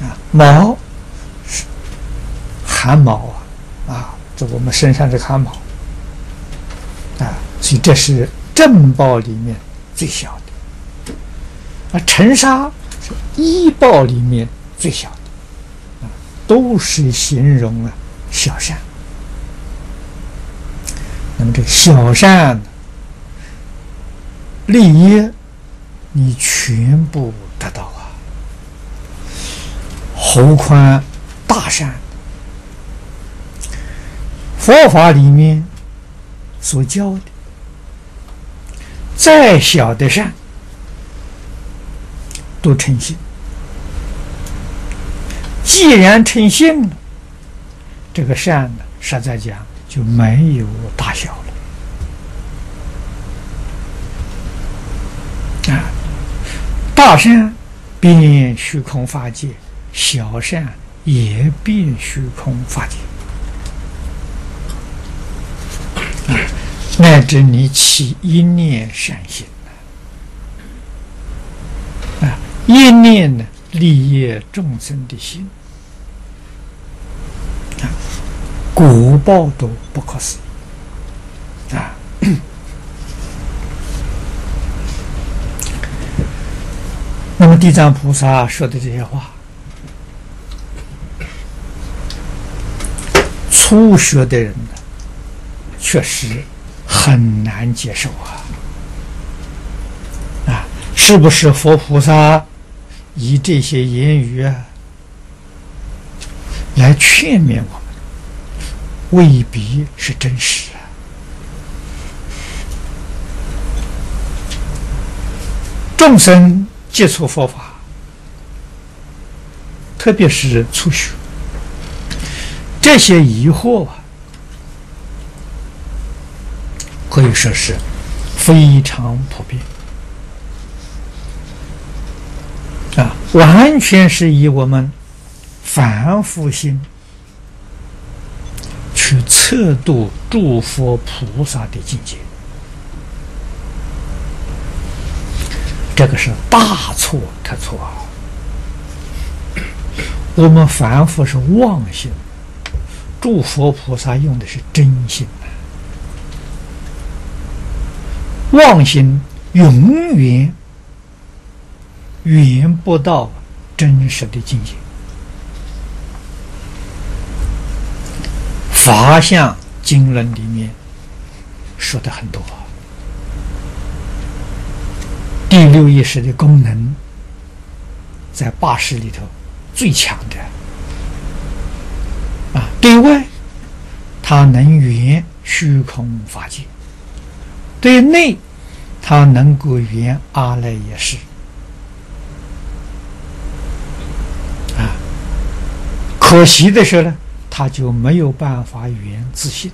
毛是汗毛这我们身上这汗毛所以这是正报里面最小的尘沙是依报里面最小的都是形容小善。那么这个小善利益你全部得到何况大善？佛法里面所教的再小的善都成性，既然成性了，这个善呢，实在讲就没有大小了大善遍虚空法界，小善也遍虚空法界乃至你起一念善心一念呢利益众生的心果报都不可思议那么地藏菩萨说的这些话，初学的人呢，确实很难接受是不是佛菩萨以这些言语来劝勉我们，未必是真实众生接触佛法，特别是初学，这些疑惑可以说是非常普遍完全是以我们凡夫心去测度诸佛菩萨的境界，这个是大错特错我们凡夫是妄心，诸佛菩萨用的是真心妄心永远圆不到真实的境界。法相经论里面说的很多，第六意识的功能在八识里头最强的对外它能圆虚空法界，对内它能够圆阿赖耶识可惜的是呢，他就没有办法圆自信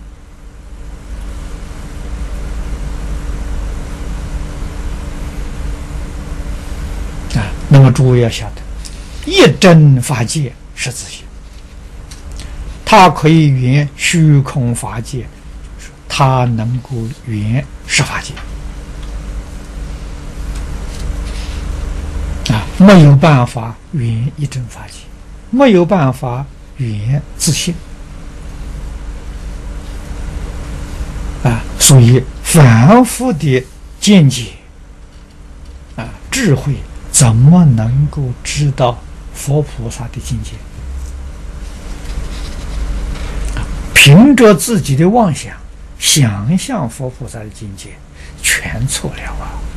那么诸位要晓得，一真法界是自信，它可以圆虚空法界，它能够圆十法界没有办法圆一真法界，没有办法圆自信所以凡夫的见解智慧怎么能够知道佛菩萨的境界？凭着自己的妄想想象佛菩萨的境界，全错了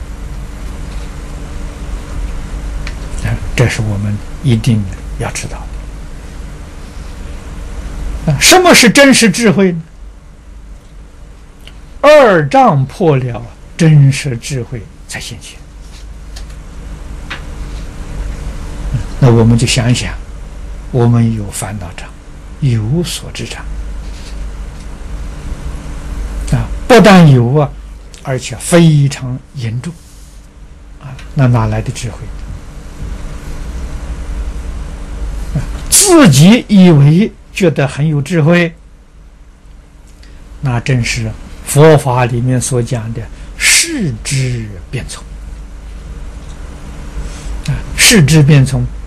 这是我们一定要知道的什么是真实智慧呢？二障破了，真实智慧才现前。那我们就想一想，我们有烦恼障，有所知障不但有而且非常严重那哪来的智慧？自己以为觉得很有智慧，那正是佛法里面所讲的视之变聪视之变聪